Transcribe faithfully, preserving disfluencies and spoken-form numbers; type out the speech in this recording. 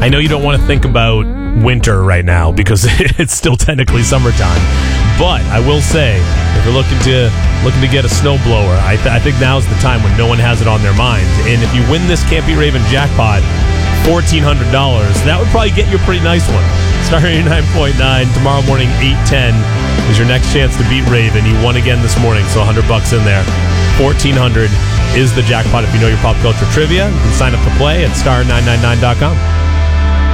I know you don't want to think about winter right now because it's still technically summertime. But I will say, if you're looking to looking to get a snowblower, I, th- I think now's the time when no one has it on their mind. And if you win this Can't Beat Raven jackpot, fourteen hundred dollars, that would probably get you a pretty nice one. Star eighty-nine point nine, tomorrow morning, eight ten is your next chance to beat Raven. You won again this morning, so one hundred bucks in there. fourteen hundred is the jackpot. If you know your pop culture trivia, you can sign up to play at star nine nine nine dot com.